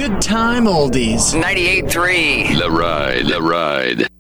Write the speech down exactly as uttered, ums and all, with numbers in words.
Good time oldies. ninety-eight point three. The Ride. The Ride.